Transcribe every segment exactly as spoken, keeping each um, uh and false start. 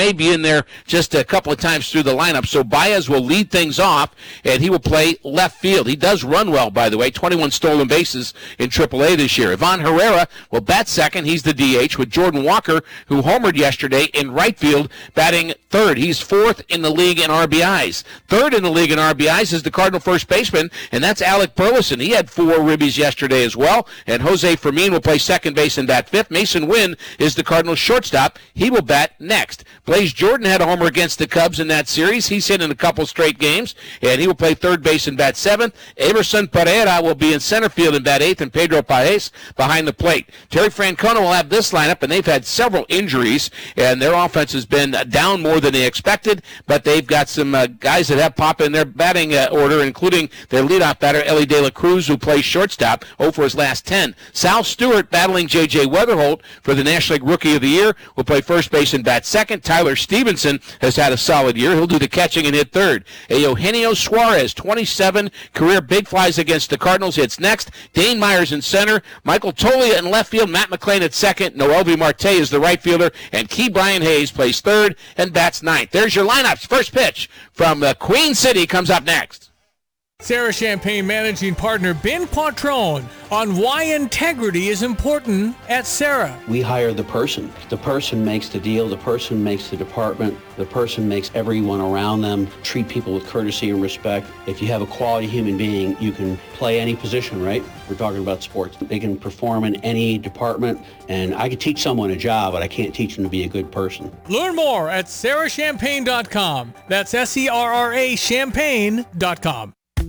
may be in there just a couple of times through the lineup. So Baez will lead things off, and he will play left field. He does run well, by the way, twenty-one stolen bases in triple A this year. Ivan Herrera will bat second. He's the D H, with Jordan Walker, who homered yesterday, in right field, batting third. He's fourth in the league in R B Is. Third in the league in R B Is is the Cardinal first baseman, and that's Alec Burleson. He had four ribbies yesterday as well, and Jose Fermin will play second base and bat fifth. Mason Wynn is the Cardinals shortstop. He will bat next. Blaze Jordan had a homer against the Cubs in that series. He's hit in a couple straight games, and he will play third base and bat seventh. Everson Pereira will be in center field and bat eighth, and Pedro Paez behind the plate. Terry Francona will have this lineup, and they've had several injuries, and their offense has been down more than they expected, but they've got some uh, guys that have pop in their batting uh, order, including their leadoff batter, Ellie De La Cruz, who plays shortstop, oh for his last ten. Sal Stewart, battling J J Weatherholt for the National League Rookie of the Year, will play first base and bat second. Tyler Stevenson has had a solid year. He'll do the catching and hit third. A Eugenio Suarez, twenty-seven career big flies against the Cardinals, hits next. Dane Myers in center. Michael Tolia in left field. Matt McClain at second. Noelvi Marte is the right fielder. And Key Brian Hayes plays third and bats ninth. There's your lineups. First pitch from the Queen City comes up next. Sarah Champagne managing partner Ben Quattrone on why integrity is important at Sarah. We hire the person. The person makes the deal. The person makes the department. The person makes everyone around them treat people with courtesy and respect. If you have a quality human being, you can play any position, right? We're talking about sports. They can perform in any department, and I could teach someone a job, but I can't teach them to be a good person. Learn more at sarah champagne dot com. That's S E R R A champagne dot com.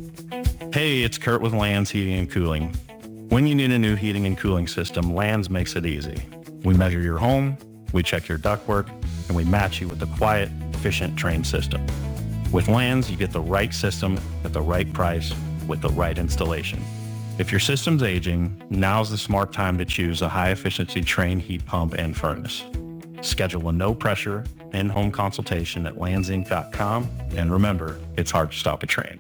Hey, it's Kurt with Lands Heating and Cooling. When you need a new heating and cooling system, Lands makes it easy. We measure your home, we check your ductwork, and we match you with a quiet, efficient, trained system. With Lands, you get the right system at the right price with the right installation. If your system's aging, now's the smart time to choose a high-efficiency trained heat pump and furnace. Schedule a no-pressure, in-home consultation at lands inc dot com, and remember, it's hard to stop a train.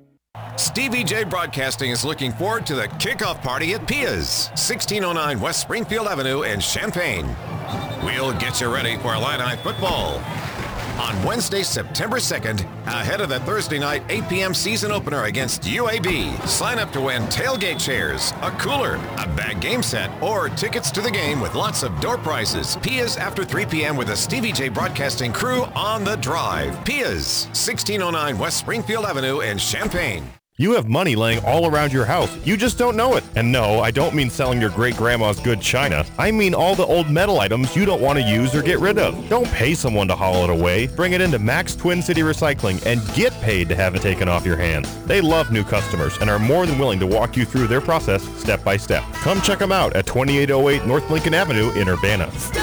Stevie J Broadcasting is looking forward to the kickoff party at Pia's, sixteen oh nine West Springfield Avenue in Champaign. We'll get you ready for Illini football on Wednesday, September second, ahead of the Thursday night eight p.m. season opener against U A B. Sign up to win tailgate chairs, a cooler, a bag game set, or tickets to the game with lots of door prizes. Pia's after three p.m. with the Stevie J Broadcasting crew on the drive. Pia's, sixteen oh nine West Springfield Avenue in Champaign. You have money laying all around your house. You just don't know it. And no, I don't mean selling your great-grandma's good china. I mean all the old metal items you don't want to use or get rid of. Don't pay someone to haul it away. Bring it into Max Twin City Recycling and get paid to have it taken off your hands. They love new customers and are more than willing to walk you through their process step by step. Come check them out at twenty-eight oh eight North Lincoln Avenue in Urbana.